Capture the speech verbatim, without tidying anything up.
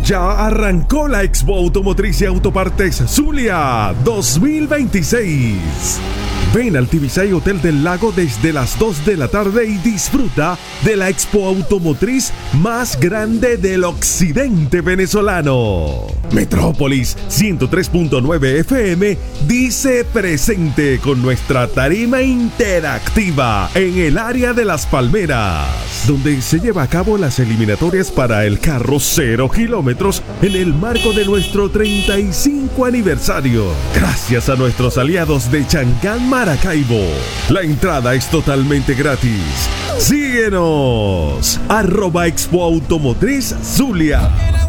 Ya arrancó la Expo Automotriz y Autopartes Zulia dos mil veintiséis. Ven al Tibisay Hotel del Lago desde las dos de la tarde y disfruta de la Expo Automotriz más grande del occidente venezolano. Metrópolis ciento tres punto nueve F M dice presente con nuestra tarima interactiva en el área de Las Palmeras, donde se lleva a cabo las eliminatorias para el carro cero kilómetros en el marco de nuestro treinta y cinco aniversario. Gracias a nuestros aliados de Changán Maracaibo. La entrada es totalmente gratis. Síguenos, arroba Expo Automotriz Zulia.